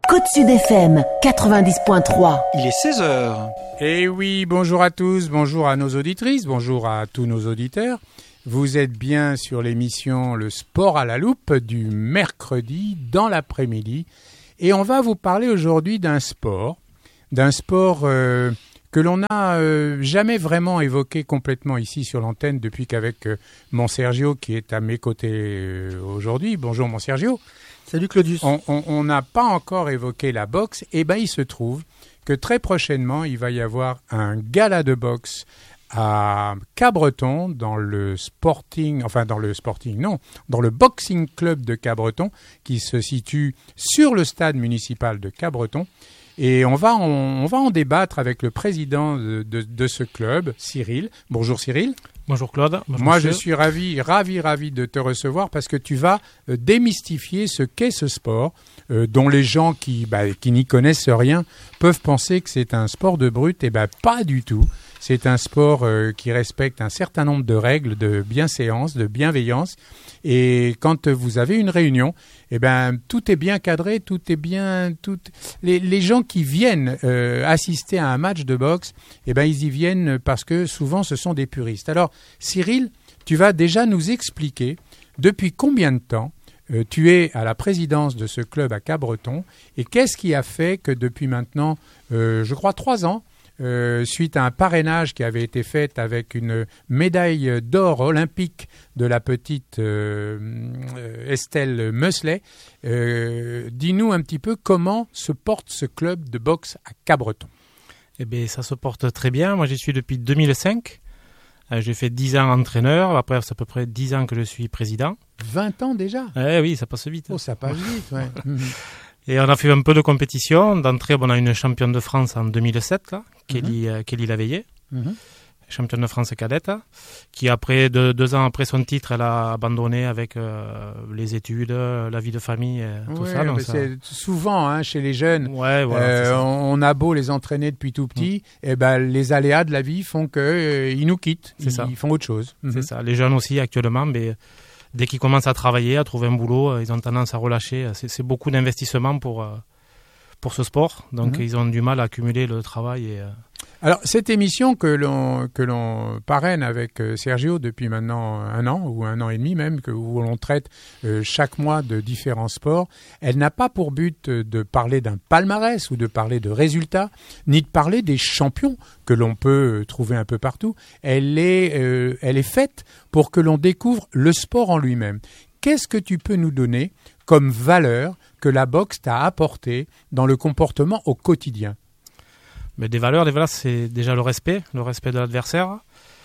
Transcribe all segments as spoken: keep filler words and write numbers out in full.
Côte Sud F M quatre-vingt-dix point trois. Il est seize heures. Eh oui, bonjour à tous, bonjour à nos auditrices, bonjour à tous nos auditeurs. Vous êtes bien sur l'émission Le Sport à la Loupe du mercredi dans l'après-midi. Et on va vous parler aujourd'hui d'un sport, d'un sport euh, que l'on n'a euh, jamais vraiment évoqué complètement ici sur l'antenne depuis qu'avec euh, mon Sergio qui est à mes côtés euh, aujourd'hui. Bonjour mon Sergio. Salut Claudius. On n'a pas encore évoqué la boxe. Et bien il se trouve que très prochainement il va y avoir un gala de boxe à Cabreton, dans le sporting, enfin dans le sporting, non, dans le boxing club de Cabreton, qui se situe sur le stade municipal de Cabreton. Et on va en, on va en débattre avec le président de, de, de ce club, Cyril. Bonjour Cyril. Bonjour Claude. Bonjour Moi monsieur. Je suis ravi, ravi, ravi de te recevoir parce que tu vas euh, démystifier ce qu'est ce sport, euh, dont les gens qui, bah, qui n'y connaissent rien peuvent penser que c'est un sport de brute. Et ben pas du tout. C'est un sport euh, qui respecte un certain nombre de règles de bienséance, de bienveillance. Et quand vous avez une réunion, eh ben tout est bien cadré, tout est bien, tout. Les, les gens qui viennent euh, assister à un match de boxe, eh ben ils y viennent parce que souvent ce sont des puristes. Alors Cyril, tu vas déjà nous expliquer depuis combien de temps euh, tu es à la présidence de ce club à Cabreton et qu'est-ce qui a fait que depuis maintenant, euh, je crois trois ans. Euh, suite à un parrainage qui avait été fait avec une médaille d'or olympique de la petite euh, euh, Estelle Meusselet. Euh, dis-nous un petit peu comment se porte ce club de boxe à Cabreton. Eh bien, ça se porte très bien. Moi, j'y suis depuis deux mille cinq. Euh, j'ai fait dix ans entraîneur. Après, c'est à peu près dix ans que je suis président. vingt ans déjà. Eh oui, ça passe vite. Oh, ça passe vite, ouais. Et on a fait un peu de compétition. D'entrée, bon, on a une championne de France en deux mille sept, là, Kelly, mm-hmm. euh, Kelly Laveillé, mm-hmm. championne de France cadette, qui après deux, deux ans après son titre, elle a abandonné avec euh, les études, la vie de famille, et tout ouais, ça. Donc ça... C'est souvent hein, chez les jeunes, ouais, voilà, euh, on a beau les entraîner depuis tout petit, mm. et ben les aléas de la vie font que euh, ils nous quittent, c'est ils, ça. ils font autre chose. C'est mm-hmm. ça. Les jeunes aussi actuellement, mais dès qu'ils commencent à travailler, à trouver un boulot, ils ont tendance à relâcher. C'est, c'est beaucoup d'investissement pour euh, pour ce sport, donc mm-hmm. ils ont du mal à accumuler le travail. Et, euh... Alors cette émission que l'on que l'on parraine avec euh, Sergio depuis maintenant un an ou un an et demi même, que, où l'on traite euh, chaque mois de différents sports, elle n'a pas pour but de parler d'un palmarès ou de parler de résultats, ni de parler des champions que l'on peut trouver un peu partout. Elle est euh, elle est faite pour que l'on découvre le sport en lui-même. Qu'est-ce que tu peux nous donner comme valeur que la boxe t'a apporté dans le comportement au quotidien? Mais des valeurs, des valeurs, c'est déjà le respect, le respect de l'adversaire,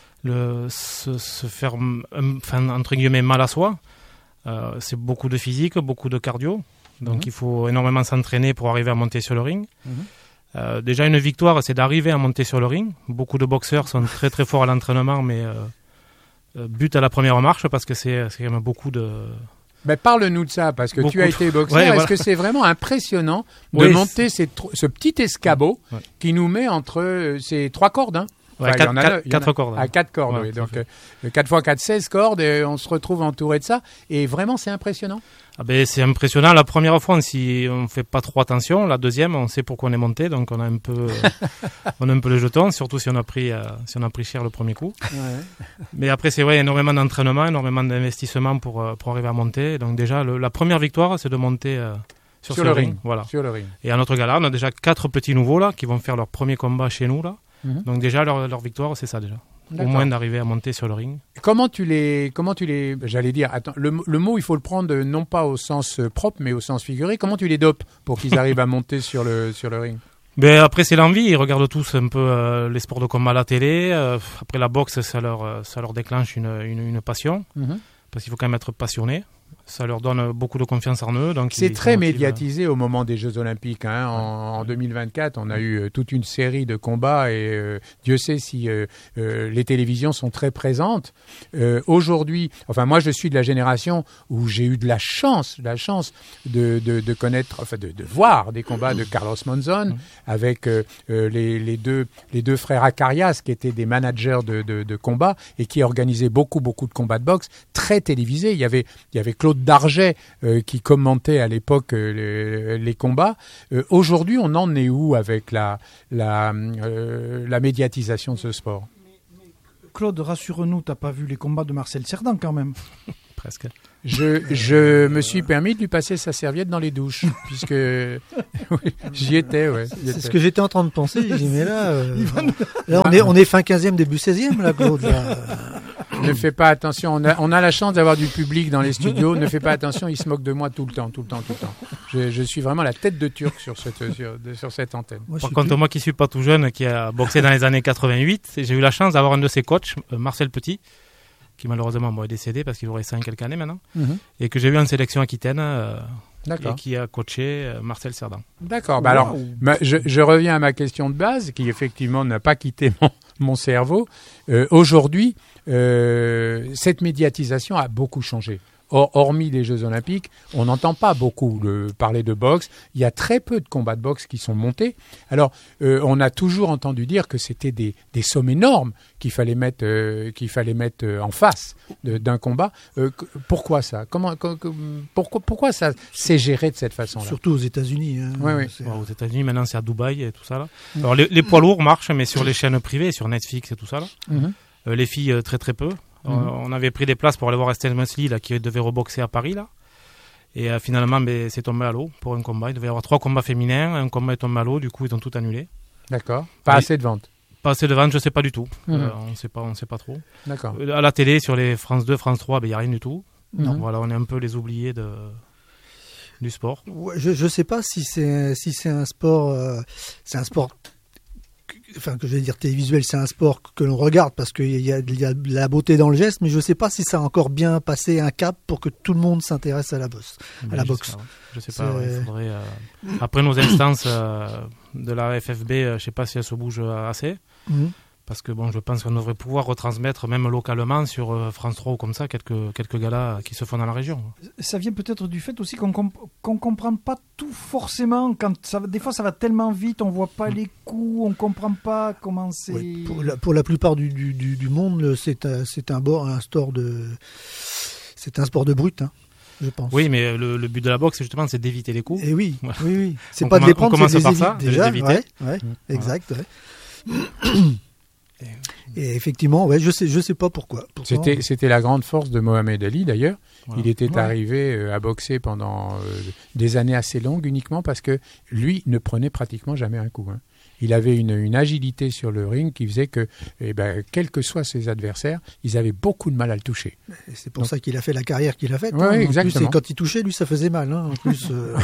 le se, se faire, enfin, entre guillemets, mal à soi. Euh, c'est beaucoup de physique, beaucoup de cardio. Donc, mmh. il faut énormément s'entraîner pour arriver à monter sur le ring. Mmh. Euh, déjà, une victoire, c'est d'arriver à monter sur le ring. Beaucoup de boxeurs sont très, très forts à l'entraînement, mais euh, euh, butent à la première marche parce que c'est, c'est quand même beaucoup de... Mais parle-nous de ça, parce que Beaucoup tu as été boxeur. Ouais, Est-ce voilà. que c'est vraiment impressionnant de oui, monter ces, ce petit escabeau ouais. qui nous met entre ces trois cordes hein ouais, enfin, quatre, il y en a, quatre, il y en a, quatre cordes. À quatre cordes, ouais, oui. Donc, euh, quatre fois quatre, seize cordes, et on se retrouve entouré de ça. Et vraiment, c'est impressionnant. Ah ben, c'est impressionnant. La première fois, on si on fait pas trop attention. La deuxième, on sait pourquoi on est monté, donc on a un peu, on a un peu le jeton, surtout si on a pris, euh, si on a pris cher le premier coup. Ouais. Mais après, c'est vrai, énormément d'entraînement, énormément d'investissement pour euh, pour arriver à monter. Donc déjà, le, la première victoire, c'est de monter euh, sur, sur ce le ring. ring. Voilà. Sur le ring. Et à notre gala, on a déjà quatre petits nouveaux là qui vont faire leur premier combat chez nous là. Mm-hmm. Donc déjà, leur, leur victoire, c'est ça déjà. D'accord. Au moins d'arriver à monter sur le ring. Comment tu les, comment tu les, j'allais dire, attends, le, le mot il faut le prendre non pas au sens propre mais au sens figuré. Comment tu les dopes pour qu'ils arrivent à monter sur le sur le ring? Ben après c'est l'envie. Ils regardent tous un peu euh, les sports de combat à la télé. Euh, après la boxe, ça leur ça leur déclenche une une, une passion mm-hmm. parce qu'il faut quand même être passionné. Ça leur donne beaucoup de confiance en eux. Donc c'est ils, très ils médiatisé au moment des Jeux Olympiques. Hein. En, en deux mille vingt-quatre, on a eu euh, toute une série de combats et euh, Dieu sait si euh, euh, les télévisions sont très présentes. Euh, aujourd'hui, enfin moi je suis de la génération où j'ai eu de la chance, la chance de, de, de connaître, enfin de, de voir des combats de Carlos Monzon mmh. avec euh, les, les, deux, les deux frères Acarias qui étaient des managers de, de, de combat et qui organisaient beaucoup beaucoup de combats de boxe très télévisés. Il y avait, il y avait Claude Claude Darget euh, qui commentait à l'époque euh, les, les combats. Euh, aujourd'hui, on en est où avec la, la, euh, la médiatisation de ce sport ? Claude, rassure-nous, t'as pas vu les combats de Marcel Cerdan quand même ? Presque. Je, je me suis permis de lui passer sa serviette dans les douches, puisque oui, j'y étais. Ouais, j'y C'est étais. ce que j'étais en train de penser. J'ai dit, mais là, euh, là on, est, on est fin quinzième, début seizième, là, Claude. Là. Ne fais pas attention, on a, on a la chance d'avoir du public dans les studios, ne fais pas attention, il se moque de moi tout le temps, tout le temps, tout le temps. Je, je suis vraiment la tête de Turc sur cette, sur, de- sur cette antenne. Moi, je Par suis contre, plus- moi qui suis pas tout jeune, qui a boxé dans les années quatre-vingt-huit, j'ai eu la chance d'avoir un de ses coachs, euh, Marcel Petit, qui malheureusement bon, est décédé parce qu'il aurait cinq quelques années maintenant, Mhm. et que j'ai eu en sélection Aquitaine, euh, et D'accord. qui a coaché euh, Marcel Cerdan. D'accord. Bah alors, ma- je, je reviens à ma question de base, qui effectivement n'a pas quitté mon, mon cerveau. Euh, aujourd'hui, euh, cette médiatisation a beaucoup changé. Or- hormis les Jeux Olympiques, on n'entend pas beaucoup le, parler de boxe. Il y a très peu de combats de boxe qui sont montés. Alors, euh, on a toujours entendu dire que c'était des, des sommes énormes qu'il fallait mettre, euh, qu'il fallait mettre euh, en face de- d'un combat. Euh, que- pourquoi ça Comment, co- co- pourquoi, pourquoi ça s'est géré de cette façon-là ? Surtout aux États-Unis. Hein. Ouais, ouais. C'est- Bon, aux États-Unis, maintenant c'est à Dubaï et tout ça là. Alors les, les poids lourds marchent, mais sur les chaînes privées, sur Netflix et tout ça là. Mhm. Euh, les filles, euh, très très peu. Euh, Mhm. on avait pris des places pour aller voir Estelle Mosley là, qui devait reboxer à Paris là. Et euh, finalement, ben, c'est tombé à l'eau pour un combat. Il devait y avoir trois combats féminins, un combat est tombé à l'eau, du coup ils ont tout annulé. D'accord. Pas Oui. assez de ventes. Pas assez de ventes, je sais pas du tout. Mhm. Euh, on sait pas, on sait pas trop. D'accord. Euh, à la télé, sur les France deux, France trois, il ben, y a rien du tout. Non. Donc voilà, on est un peu les oubliés de du sport. Ouais, je ne sais pas si c'est si c'est un sport, euh, c'est un sport, que- enfin que je vais dire télévisuel, c'est un sport que l'on regarde parce qu'il y a, il y a de la beauté dans le geste, mais je ne sais pas si ça a encore bien passé un cap pour que tout le monde s'intéresse à la bosse, à la je boxe. sais pas, ouais. Je sais C'est- pas, ouais, il faudrait, euh, après nos instances euh, de la F F B, euh, je sais pas si elles se bougent euh, assez. Mhm. Parce que bon, je pense qu'on devrait pouvoir retransmettre même localement sur euh, France trois ou comme ça quelques quelques galas qui se font dans la région. Ça vient peut-être du fait aussi qu'on comp- qu'on comprend pas tout forcément. Quand ça, va- des fois, ça va tellement vite, on voit pas les coups, on comprend pas comment c'est. Oui, pour, la, pour la plupart du, du, du, du monde, le- c'est un, c'est un, bord- un sport de, c'est un sport de brut, hein, je pense. Oui, mais le, le but de la boxe, justement, c'est d'éviter les coups. Et oui, Ouais. oui, oui. C'est On pas de commen- les on prendre, commence c'est de par les ça, éviter de les déjà. éviter. Ouais, ouais, Mmh. exact. Ouais. Et effectivement, ouais, je sais, je sais pas pourquoi. Pourtant, C'était, c'était la grande force de Mohamed Ali d'ailleurs. Voilà. Il était Ouais. arrivé euh, à boxer pendant euh, des années assez longues uniquement parce que lui ne prenait pratiquement jamais un coup. hein. Il avait une, une agilité sur le ring qui faisait que, eh ben, quels que soient ses adversaires, ils avaient beaucoup de mal à le toucher. Et c'est pour ça qu'il a fait la carrière qu'il a faite. Ouais, hein. ouais, En plus, exactement. et quand il touchait, lui, ça faisait mal. Hein. En plus, euh,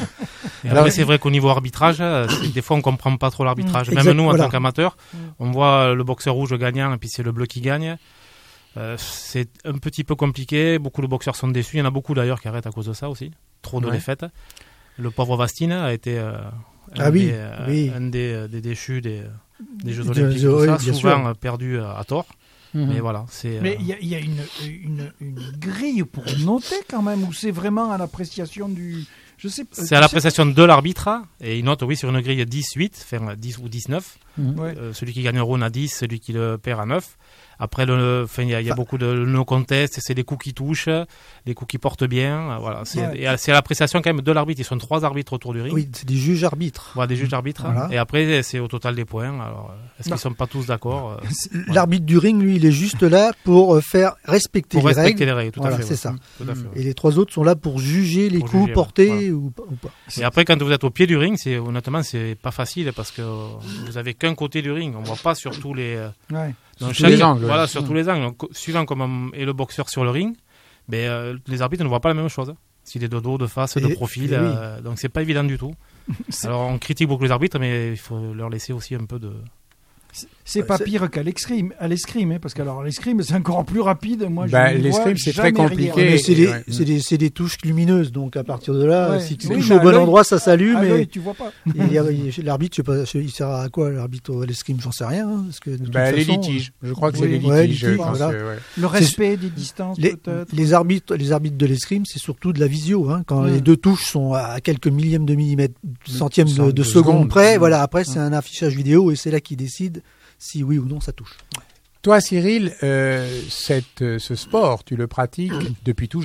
Et Alors- après, c'est vrai qu'au niveau arbitrage, euh, c'est- des fois, on comprend pas trop l'arbitrage. Mmh, Même exact, nous, en voilà. tant qu'amateurs, on voit le boxeur rouge gagnant et puis c'est le bleu qui gagne. Euh, c'est un petit peu compliqué. Beaucoup de boxeurs sont déçus. Il y en a beaucoup d'ailleurs qui arrêtent à cause de ça aussi. Trop de Ouais. défaites. Le pauvre Vastine a été euh, un, Ah oui, des, euh, oui. un des, euh, des déchus des, des Jeux Des- Olympiques. des- tout oui, ça, bien souvent sûr. euh, perdu euh, à tort. Mhm. Mais voilà, c'est. Mais euh, il y a, il y a une, une, une grille pour noter quand même, ou c'est vraiment à l'appréciation du. Je sais. C'est à l'appréciation de l'arbitre et il note oui sur une grille dix huit, enfin dix ou dix-neuf. Mhm. Ouais. Euh, celui qui gagne un round à dix, celui qui le perd à neuf. Après, le, enfin, il y a, il y a Enfin- beaucoup de no contest, c'est des coups qui touchent, des coups qui portent bien. euh, Voilà, c'est Ouais. et, euh, c'est à l'appréciation quand même de l'arbitre. Ils sont trois arbitres autour du ring. oui, c'est des juges arbitres. Voilà, des juges arbitres. Voilà. Et après, c'est au total des points. Alors, euh, est-ce Non. qu'ils sont pas tous d'accord euh, L'arbitre du ring, lui, il est juste là pour euh, faire respecter pour les respecter règles. les règles? Tout Voilà, à fait. c'est ouais. ça. Tout à fait, ouais. Et les trois autres sont là pour juger les Pour coups juger, portés voilà. ou, pas- ou pas. Et après, quand vous êtes au pied du ring, c'est honnêtement, c'est pas facile parce que euh, vous avez qu'un côté du ring. On voit pas sur tous les. euh, Ouais. dans Sur tous les angles, Voilà, ouais. sur tous les angles. Donc, suivant comment est le boxeur sur le ring, ben, euh, les arbitres ne voient pas la même chose. S'il est de dos, de face, de Et- profil. et oui. euh, donc c'est pas évident du tout. Alors on critique beaucoup les arbitres, mais il faut leur laisser aussi un peu de. C'est- C'est Ouais, pas c'est- pire qu'à l'escrime, à l'escrime, hein, parce que alors l'escrime c'est encore plus rapide. Moi, je Bah, n'y vois l'escrime, c'est jamais très rien. compliqué. Ouais, mais c'est des, ouais. c'est des, c'est des touches lumineuses, donc à partir de là, Ouais. si tu Oui, touches mais au à bon l'œil- endroit, ça s'allume. À Et l'œil, tu vois pas. il y a- il y a- l'arbitre, je sais pas, il sert à quoi l'arbitre à l'escrime, j'en sais rien. hein, parce que de toute Bah, les façon, litiges. Je crois que oui, c'est les ouais, litiges. litiges, quand voilà. c'est- ouais. Le respect des distances, Les, peut-être. les arbitres, les arbitres de l'escrime, c'est surtout de la visio. Hein, quand Mm. les deux touches sont à quelques millièmes de millimètre, centièmes de, Cent- de de seconde seconde. près, Mm. voilà. Après, c'est un affichage vidéo et c'est là qui décide si oui ou non ça touche. Toi, Cyril, euh, cette, euh, ce sport, tu le pratiques depuis tout jeune.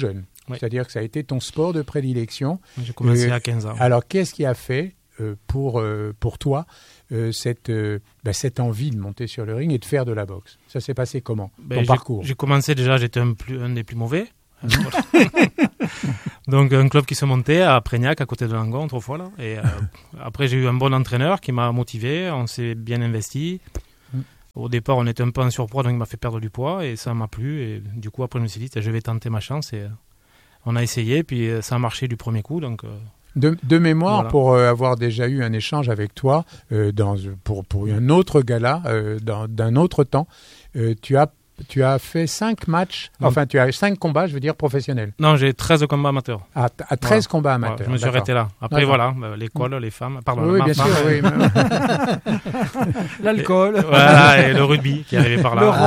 Oui. C'est-à-dire que ça a été ton sport de prédilection. J'ai commencé Euh, à quinze ans. Alors, qu'est-ce qui a fait euh, pour, euh, pour toi euh, cette, euh, bah, cette envie de monter sur le ring et de faire de la boxe? Ça s'est passé comment, Ben, ton j'ai, parcours? j'ai commencé déjà, j'étais un, plus, un des plus mauvais. Donc un club qui se montait à Prégnac, à côté de Langon, autrefois. Là. Et euh, après, j'ai eu un bon entraîneur qui m'a motivé, on s'est bien investi. Mm. Au départ, on était un peu en surpoids, donc il m'a fait perdre du poids et ça m'a plu. Et du coup, après, je me suis dit, je vais tenter ma chance. Et euh, on a essayé, puis euh, ça a marché du premier coup. Donc, euh, De, de mémoire, Voilà. pour euh, avoir déjà eu un échange avec toi euh, dans, pour, pour un autre gala euh, dans, d'un autre temps, euh, tu as tu as fait cinq matchs, Non. enfin tu as cinq combats, je veux dire professionnels, non, j'ai treize combats amateurs. à, à treize Voilà. combats Voilà, amateurs. je me suis d'accord. arrêté là. Après, D'accord. voilà, bah, l'école, les femmes, pardon, Oui, ma bien sûr, femme. oui. mais- L'alcool. Voilà, et le rugby qui est arrivé par là. Le rôle.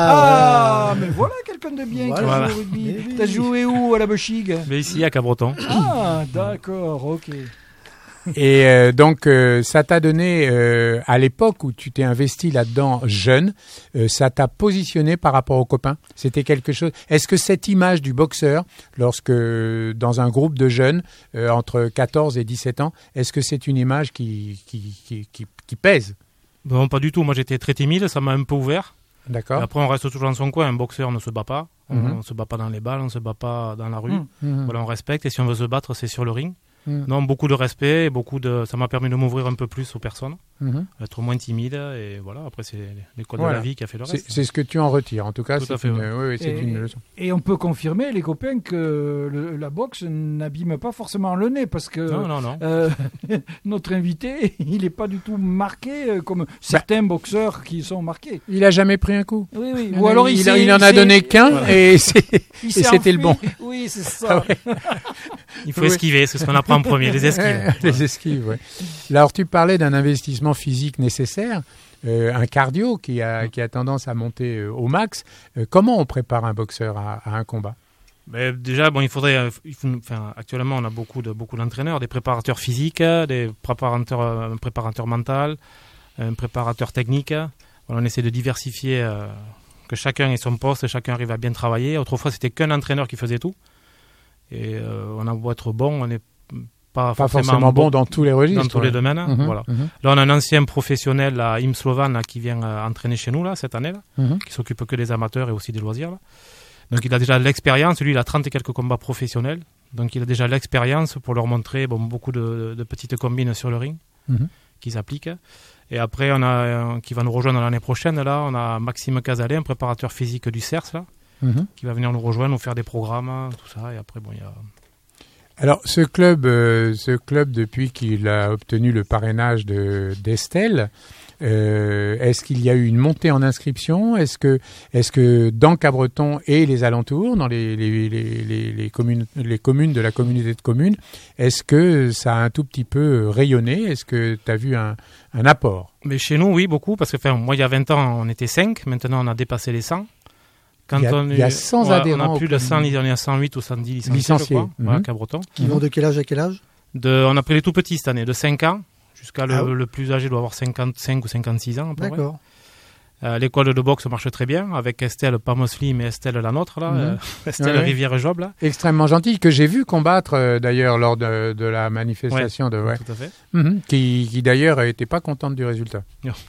Ah, Ah, mais voilà quelqu'un de bien Voilà. qui joue au rugby. Mais oui. T'as joué où à la Bechig? Mais ici, à Cabreton. Ah, d'accord, ok. Et euh, donc, euh, ça t'a donné, euh, à l'époque où tu t'es investi là-dedans jeune, euh, ça t'a positionné par rapport aux copains. C'était quelque chose. Est-ce que cette image du boxeur, lorsque dans un groupe de jeunes euh, entre quatorze et dix-sept ans, est-ce que c'est une image qui qui qui qui, qui pèse? Non, pas du tout. Moi, j'étais très timide, ça m'a un peu ouvert. Et D'accord. après, on reste toujours dans son coin. Un boxeur ne se bat pas. On Mhm. ne se bat pas dans les balles, on ne se bat pas dans la rue. Mhm. Mhm. Voilà, on respecte. Et si on veut se battre, c'est sur le ring. Mhm. Non, beaucoup de respect. Et beaucoup de... Ça m'a permis de m'ouvrir un peu plus aux personnes. Mhm. Être moins timide. Et voilà, après, c'est l'école Voilà. de la vie qui a fait le C'est reste. c'est ce que tu en retires. En tout cas, Tout c'est à fait, une, ouais. oui, oui, c'est Et- une leçon. Et on peut confirmer, les copains, que le- la boxe n'abîme pas forcément le nez parce que Non, non, non. euh, notre invité, il n'est pas du tout marqué euh, comme certains boxeurs qui sont marqués. Il a jamais pris un coup. Oui, oui. Il, Ou alors il, il, s'est- il en a s'est- donné qu'un Voilà. et c'est Il et s'est c'était le bon. enfui. Oui, c'est ça. Il faut Oui. esquiver. C'est ce qu'on apprend en premier, les esquives. Les esquives, ouais. Alors, tu parlais d'un investissement physique nécessaire, euh, un cardio qui a, qui a tendance à monter euh, au max. Euh, comment on prépare un boxeur à, à un combat? Mais déjà, bon, il faudrait. euh, il faut- enfin, actuellement, on a beaucoup de beaucoup d'entraîneurs, des préparateurs physiques, des préparateurs, euh, un préparateur mental, un préparateur technique. Voilà, on essaie de diversifier, euh, que chacun ait son poste, chacun arrive à bien travailler. Autrefois, c'était qu'un entraîneur qui faisait tout. Et euh, on a beau être bon, on n'est pas, Pas forcément bon dans tous les registres. dans tous les ouais. domaines. Mhm, Voilà. mhm, Là, on a un ancien professionnel, là, Im Slovan, là, qui vient euh, entraîner chez nous là, cette année, là, mhm. qui s'occupe que des amateurs et aussi des loisirs. Là. Donc, il a déjà de l'expérience. Lui, il a trente et quelques combats professionnels. Donc, il a déjà l'expérience pour leur montrer bon, beaucoup de, de petites combines sur le ring Mhm. qu'ils appliquent. Et après, on a un qui va nous rejoindre l'année prochaine. Là, on a Maxime Casalet, un préparateur physique du C E R S, là, Mhm. qui va venir nous rejoindre, nous faire des programmes, tout ça. Et après, bon, il y a. Alors, ce club, euh, ce club, depuis qu'il a obtenu le parrainage de d'Estelle, euh, est-ce qu'il y a eu une montée en inscription? Est-ce que, est-ce que dans Cabreton et les alentours, dans les, les, les, les, les communes, les communes de la communauté de communes, est-ce que ça a un tout petit peu rayonné? Est-ce que tu as vu un, un apport? Mais chez nous, oui, beaucoup. Parce que enfin, moi, il y a vingt ans, on était cinq. Maintenant, on a dépassé les cent. Quand Il y a- on il y a cent ouais, adhérents On a au plus de club. cent, on est à cent huit ou cent dix licenciés, Licenciés, je crois, mhm. voilà, Cabreton. Qui vont de quel âge à quel âge? De, on a pris les tout petits cette année, de cinq ans jusqu'à le, Ah oui. le plus âgé doit avoir cinquante-cinq ou cinquante-six ans. à peu près. D'accord. Euh, l'école de boxe marche très bien avec Estelle Pamoslim et Estelle la nôtre, là, Mhm. euh, Estelle Ouais, ouais. Rivière-Job. Là. Extrêmement gentil, que j'ai vu combattre euh, d'ailleurs lors de, de la manifestation de ouais. Tout à fait. Mhm. qui, qui d'ailleurs n'était pas contente du résultat.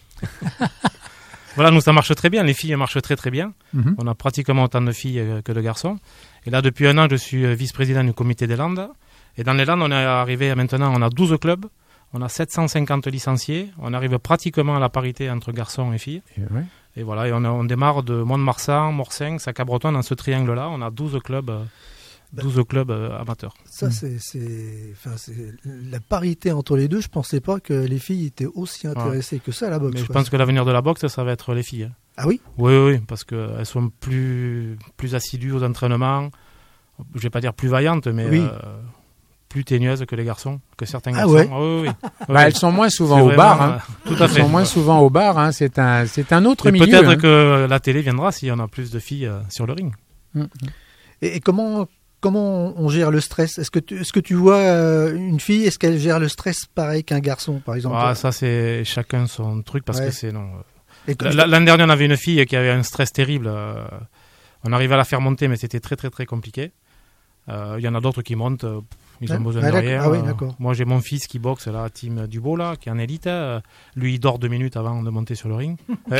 Voilà, nous, ça marche très bien. Les filles marchent très très bien. Mhm. On a pratiquement autant de filles euh, que de garçons. Et là, depuis un an, je suis euh, vice-président du comité des Landes. Et dans les Landes, on est arrivé à maintenant, on a douze clubs. On a sept cent cinquante licenciés. On arrive pratiquement à la parité entre garçons et filles. Et ouais. Et voilà, et on, a- on démarre de Mont-de-Marsan, Morsinx, à Cabreton, dans ce triangle-là. On a douze clubs, euh, douze clubs euh, amateurs. Ça, c'est, c'est, enfin, c'est la parité entre les deux. Je pensais pas que les filles étaient aussi intéressées que ça à la boxe. Mais je quoi. pense que l'avenir de la boxe, ça va être les filles. hein. Ah oui. Oui, oui, oui, parce qu'elles sont plus, plus assidues aux entraînements. Je vais pas dire plus vaillantes, mais Oui. euh, plus teigneuses que les garçons, que certains Ah garçons. ouais. Ah oui, oui, oui. Bah, Oui. elles sont moins souvent C'est au vraiment, bar. Hein. euh, Tout à Elles fait. sont moins souvent au bar. Hein. C'est un, c'est un autre Mais milieu. peut-être hein. que la télé viendra si on a plus de filles euh, sur le ring. Et, et comment comment on gère le stress? Est-ce que tu, est-ce que tu vois euh, une fille, est-ce qu'elle gère le stress pareil qu'un garçon, par exemple? Ah, ça, c'est chacun son truc parce Ouais. que c'est non. Et que- L- L'année dernière, on avait une fille qui avait un stress terrible. euh, On arrivait à la faire monter, mais c'était très, très, très compliqué. Il euh, y en a d'autres qui montent, euh, ils ont Ah, besoin ah, de d'accord. rien. Ah oui, Euh, d'accord. moi j'ai mon fils qui boxe, là, Tim Dubo, là, qui est en élite. Euh, lui il dort deux minutes avant de monter sur le ring. Ouais.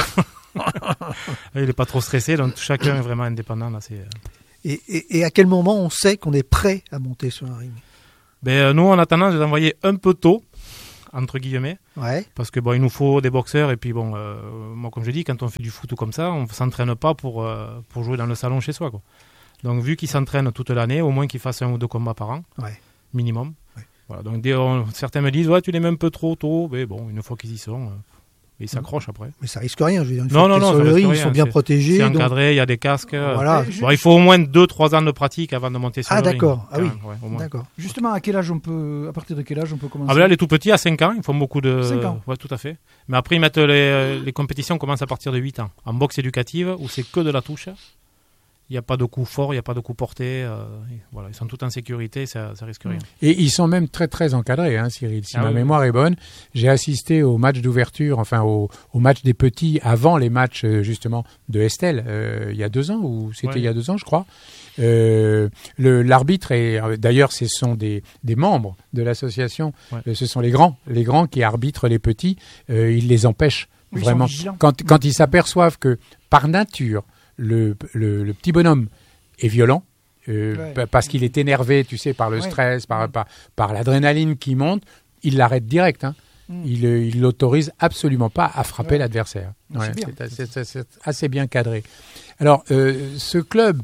Il n'est pas trop stressé, donc chacun est vraiment indépendant. Là, c'est, euh... Et, et, et à quel moment on sait qu'on est prêt à monter sur un ring? ben, euh, nous on a tendance de l'envoyer un peu tôt, entre guillemets, Ouais. parce que bon, il nous faut des boxeurs, et puis bon, euh, moi comme je dis, quand on fait du foot ou comme ça, on ne s'entraîne pas pour, euh, pour jouer dans le salon chez soi, quoi. Donc vu qu'ils s'entraînent toute l'année, au moins qu'ils fassent un ou deux combats par an, Ouais. minimum. Ouais. Voilà, donc dès, on- certains me disent, ouais, tu les mets un peu trop tôt, mais bon, une fois qu'ils y sont, euh, ils s'accrochent après. Mais ça risque rien. Je veux dire, une Non, fois non, que t'es non, sur ça le risque ring, ils rien, sont bien c'est- protégés. C'est donc- encadré, il y a des casques. euh, Voilà. Et ju- Bon, il faut au moins deux trois ans de pratique avant de monter sur Ah, le ring. d'accord. Ah Quand oui. même, ouais, au moins. D'accord. Justement, à quel âge on peut, à partir de quel âge on peut commencer? Ah ben là, les tout petits, à cinq ans, ils font beaucoup de... cinq ans. Ouais, tout à fait. Mais après, ils mettent les, les compétitions commencent à partir de huit ans. En boxe éducative, où c'est que de la touche. Il n'y a pas de coup fort, il n'y a pas de coup porté. euh, et voilà, ils sont tous en sécurité, ça, ça risque rien. Et ils sont même très très encadrés, hein, Cyril. Si Ah ma oui. mémoire est bonne, j'ai assisté au match d'ouverture, enfin au, au match des petits avant les matchs euh, justement de Estelle euh, il y a deux ans ou c'était Ouais. il y a deux ans, je crois. Euh, le, l'arbitre est d'ailleurs, ce sont des, des membres de l'association. Ouais. Euh, ce sont les grands, les grands qui arbitrent les petits. Euh, ils les empêchent Oui, ils vraiment sont vigilants. quand quand ils s'aperçoivent que par nature le, le, le petit bonhomme est violent, euh, Ouais. pa- parce qu'il est énervé, tu sais, par le Ouais. stress, par, par, par l'adrénaline qui monte, il l'arrête direct. Hein. Mm. Il euh, il l'autorise absolument pas à frapper Ouais. l'adversaire. C'est Ouais, bien. c'est, assez, c'est- c'est assez bien cadré. Alors, euh, ce club,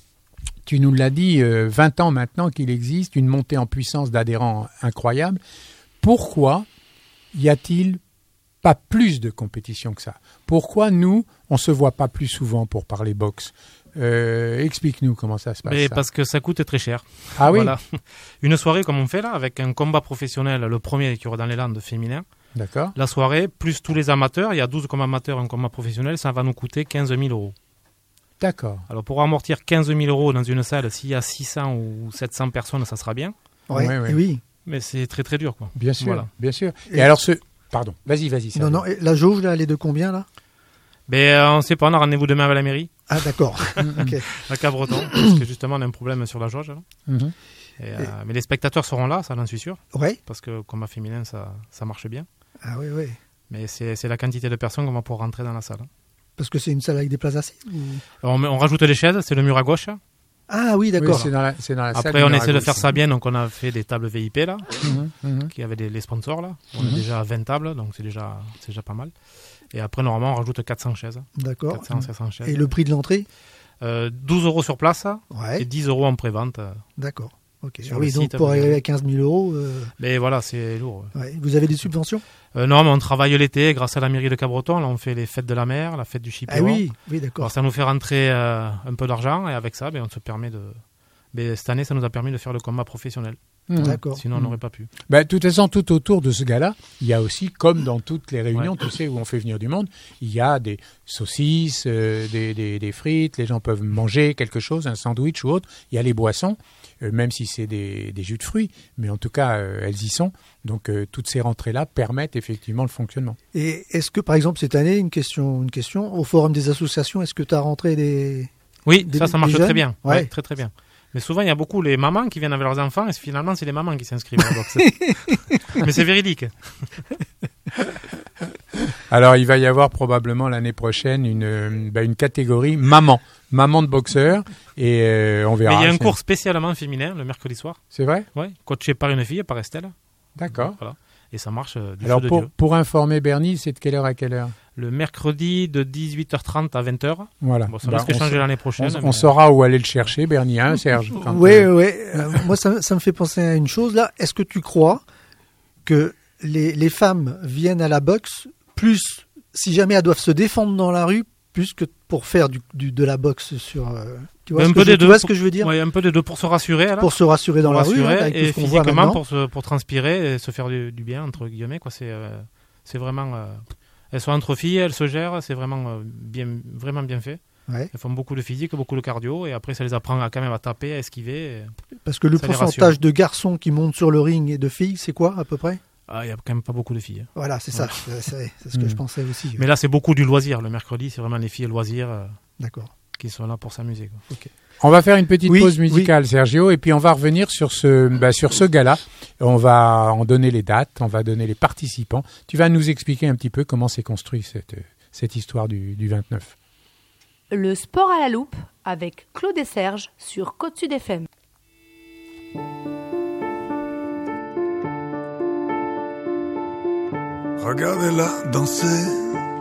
tu nous l'as dit, euh, vingt ans maintenant qu'il existe, une montée en puissance d'adhérents incroyable. Pourquoi y a-t-il pas plus de compétition que ça? Pourquoi nous, on se voit pas plus souvent pour parler boxe? Euh, explique-nous comment ça se passe. Mais ça. parce que ça coûte très cher. Ah oui, Voilà. Une soirée comme on fait là, avec un combat professionnel, le premier qui aura dans les Landes féminin. d'accord. La soirée, plus tous les amateurs, il y a douze combats amateurs, un combat professionnel, ça va nous coûter quinze mille euros. D'accord. Alors pour amortir quinze mille euros dans une salle, s'il y a six cents ou sept cents personnes, ça sera bien. Ouais. Ouais, ouais. Et oui. Mais c'est très très dur, quoi. Bien sûr, Voilà. bien sûr. Et, Et- alors ce, pardon, vas-y, vas-y. Non, Sergio. non. et La jauge, là, elle est de combien, là? Mais euh, on ne sait pas, on a rendez-vous demain avec la mairie, Ah, d'accord. Ok. à Cabreton, parce que justement on a un problème sur la jauge. Là. Mhm. Et, euh, mais les spectateurs seront là, ça j'en suis sûr, Ouais. parce que combat féminin ça, ça marche bien. Ah, oui, oui. Mais c'est c'est la quantité de personnes qu'on va pouvoir rentrer dans la salle. Parce que c'est une salle avec des places assises ou... Alors, on, met- on rajoute les chaises, c'est le mur à gauche. Ah, oui, Oui, d'accord. c'est dans la, c'est dans la salle. Après on du essaie de Mirago, faire ici. ça bien, donc on a fait des tables V I P là, Mhm, mhm. qui avaient des, les sponsors là. On Mhm. est déjà à vingt tables, donc c'est déjà, c'est déjà pas mal. Et après normalement on rajoute quatre cents chaises, D'accord. quatre cents, cinq cents chaises. Et le prix de l'entrée? Euh, douze euros sur place et Ouais. dix euros en pré-vente. D'accord. Ok. Sur Ah le oui, donc site, pour vous arriver avez- à quinze mille euros, euh, Mais voilà, c'est lourd. ouais. ouais. Vous avez des subventions? Euh, non, mais on travaille l'été grâce à la mairie de Cabreton. Là, on fait les fêtes de la mer, la fête du Chipiron. Ah oui, oui, Alors, d'accord. ça nous fait rentrer euh, un peu d'argent et avec ça, ben, on se permet de. Mais cette année, ça nous a permis de faire le combat professionnel. Mhm. D'accord. Sinon, on n'aurait pas pu. Bah, de toute façon, tout autour de ce gars-là, il y a aussi, comme dans toutes les réunions, tu sais, où on fait venir du monde, il y a des saucisses, euh, des, des, des frites, les gens peuvent manger quelque chose, un sandwich ou autre. Il y a les boissons, euh, même si c'est des, des jus de fruits, mais en tout cas, euh, elles y sont. Donc, euh, toutes ces rentrées-là permettent effectivement le fonctionnement. Et est-ce que, par exemple, cette année, une question, une question, au forum des associations, est-ce que tu as rentré des... Oui, Des- ça, ça marche des très jeunes bien. Ouais. Ouais, très, très bien. Mais souvent, il y a beaucoup les mamans qui viennent avec leurs enfants et finalement, c'est les mamans qui s'inscrivent à la boxe. Mais c'est véridique. Alors, il va y avoir probablement l'année prochaine une, euh, bah, une catégorie maman, maman de boxeur, et euh, on Mais verra. il y a un c'est- cours spécialement féminin le mercredi soir. C'est vrai? Ouais, coaché par une fille, par Estelle. D'accord. Voilà. Et ça marche euh, du Alors, feu de pour, Dieu. pour informer Bernie, c'est de quelle heure à quelle heure? Le mercredi de dix-huit heures trente à vingt heures. Voilà. Bon, ça Bah, risque de on changer sa- l'année On, prochaine. on mais- saura où aller le chercher, Bernie, hein, Serge quand, Oui, euh, oui. Euh, moi, ça, ça me fait penser à une chose, là. Est-ce que tu crois que les, les femmes viennent à la boxe plus, si jamais elles doivent se défendre dans la rue, plus que pour faire du, du- de la boxe sur... euh, tu vois, Un ce, peu que je, des tu deux vois ce pour- que je veux dire? Ouais, un peu de deux pour se rassurer. Là. Pour se rassurer dans Pour la rue, rassurer, hein, avec tout et ce qu'on voit physiquement maintenant. pour, se, pour transpirer et se faire du, du bien, entre guillemets. Quoi. C'est, euh, c'est vraiment... euh, elles sont entre filles, elles se gèrent, c'est vraiment, euh, bien, vraiment bien fait. Ouais. Elles font beaucoup de physique, beaucoup de cardio, et après ça les apprend à, quand même à taper, à esquiver. et- Parce que le Ça les pourcentage rassure. de garçons qui montent sur le ring et de filles, c'est quoi à peu près? Ah, il n'y a quand même pas beaucoup de filles. hein. Voilà, c'est ça. C'est, c'est- c'est ce que Mm. je pensais aussi. Mais là, c'est beaucoup du loisir. Le mercredi, c'est vraiment les filles loisirs euh, D'accord. qui sont là pour s'amuser. quoi. Ok. On va faire une petite Oui, pause musicale, Sergio, et puis on va revenir sur ce, bah, sur ce gala. On va en donner les dates, on va donner les participants. Tu vas nous expliquer un petit peu comment s'est construit cette, cette histoire du, du vingt-neuf. Le sport à la loupe avec Claude et Serge sur Côte Sud F M. Regardez-la danser,